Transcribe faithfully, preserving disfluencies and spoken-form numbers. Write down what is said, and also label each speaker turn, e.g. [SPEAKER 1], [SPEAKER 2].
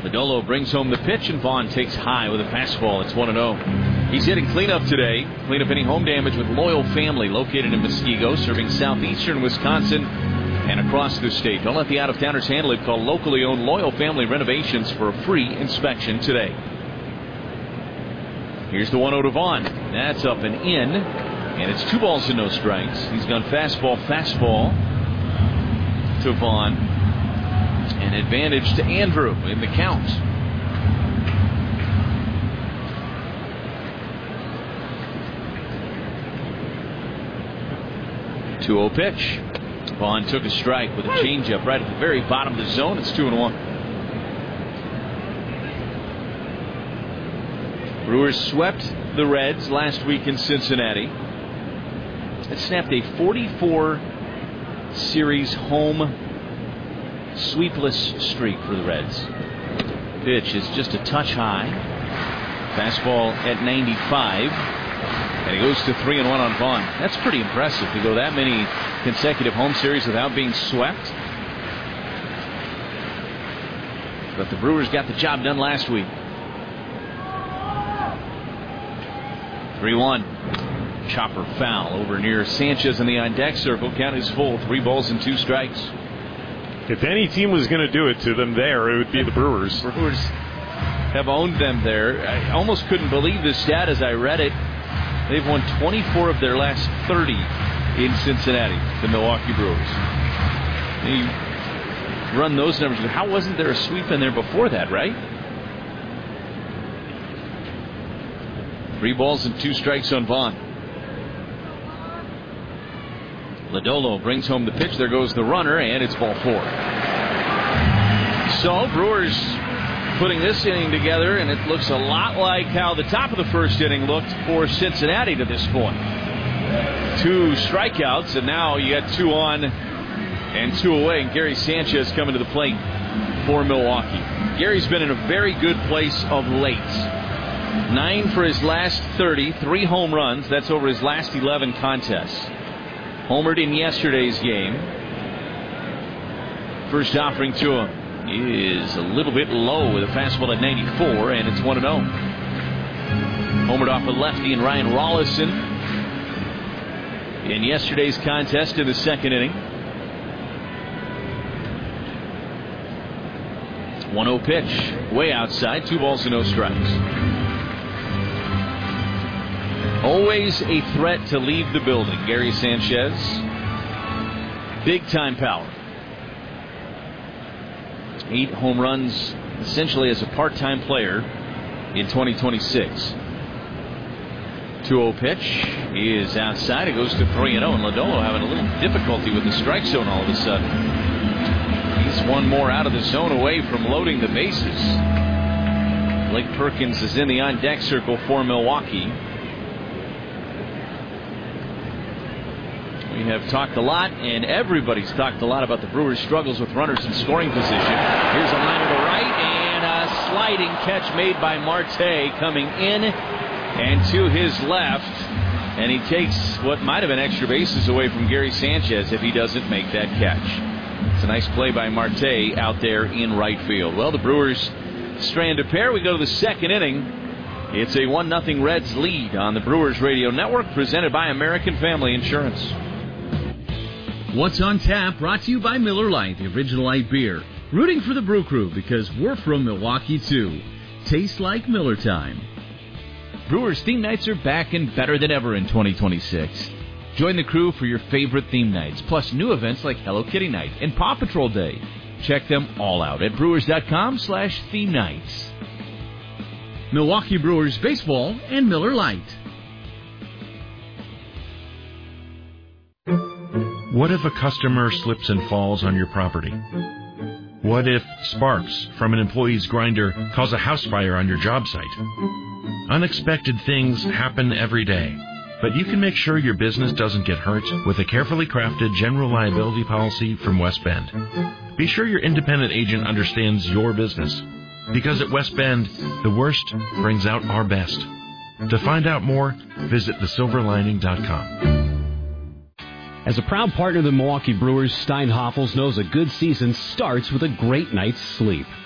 [SPEAKER 1] Lodolo brings home the pitch, and Vaughn takes high with a fastball. It's one and oh. He's hitting cleanup today. Cleanup any home damage with Loyal Family, located in Muskego, serving southeastern Wisconsin and across the state. Don't let the out-of-towners handle it. Call locally owned Loyal Family Renovations for a free inspection today. Here's the one oh to Vaughn. That's up and in, and it's two balls and no strikes. He's gone fastball, fastball to Vaughn. An advantage to Andrew in the count. two oh pitch. Vaughn took a strike with a changeup right at the very bottom of the zone. It's two and one. Brewers swept the Reds last week in Cincinnati. It snapped a forty-four series home sweepless streak for the Reds. Pitch is just a touch high. Fastball at ninety-five. And he goes to three and one on Vaughn. That's pretty impressive to go that many consecutive home series without being swept. But the Brewers got the job done last week. three one. Chopper foul over near Sanchez in the on-deck circle. Count is full. Three balls and two strikes.
[SPEAKER 2] If any team was going to do it to them there, it would be the Brewers.
[SPEAKER 1] Brewers have owned them there. I almost couldn't believe this stat as I read it. They've won twenty-four of their last thirty in Cincinnati, the Milwaukee Brewers. You run those numbers. How wasn't there a sweep in there before that, right? Three balls and two strikes on Vaughn. Lodolo brings home the pitch. There goes the runner, and it's ball four. So, Brewers putting this inning together, and it looks a lot like how the top of the first inning looked for Cincinnati to this point. Two strikeouts, and now you got two on and two away, and Gary Sanchez coming to the plate for Milwaukee. Gary's been in a very good place of late. Nine for his last thirty, three home runs. That's over his last eleven contests. Homered in yesterday's game. First offering to him is a little bit low with a fastball at ninety-four, and it's one and oh. Homered off a lefty and Ryan Rollison in yesterday's contest in the second inning. one oh pitch, way outside, two balls and no strikes. Always a threat to leave the building, Gary Sanchez. Big time power. Eight home runs essentially as a part-time player in twenty twenty-six. two oh pitch is outside. It goes to three and oh, and Lodolo having a little difficulty with the strike zone all of a sudden. He's one more out of the zone away from loading the bases. Blake Perkins is in the on-deck circle for Milwaukee. We have talked a lot, and everybody's talked a lot about the Brewers' struggles with runners in scoring position. Here's a liner to right, and a sliding catch made by Marte coming in and to his left. And he takes what might have been extra bases away from Gary Sanchez if he doesn't make that catch. It's a nice play by Marte out there in right field. Well, the Brewers strand a pair. We go to the second inning. It's a one nothing Reds lead on the Brewers Radio Network, presented by American Family Insurance.
[SPEAKER 3] What's on Tap, brought to you by Miller Lite, the original light beer. Rooting for the Brew Crew because we're from Milwaukee, too. Tastes like Miller time.
[SPEAKER 1] Brewers theme nights are back and better than ever in twenty twenty-six. Join the crew for your favorite theme nights, plus new events like Hello Kitty Night and Paw Patrol Day. Check them all out at brewers.com slash theme nights.
[SPEAKER 3] Milwaukee Brewers Baseball and Miller Lite.
[SPEAKER 4] What if a customer slips and falls on your property? What if sparks from an employee's grinder cause a house fire on your job site? Unexpected things happen every day, but you can make sure your business doesn't get hurt with a carefully crafted general liability policy from West Bend. Be sure your independent agent understands your business, because at West Bend, the worst brings out our best. To find out more, visit the silver lining dot com.
[SPEAKER 5] As a proud partner of the Milwaukee Brewers, Steinhoffels knows a good season starts with a great night's sleep.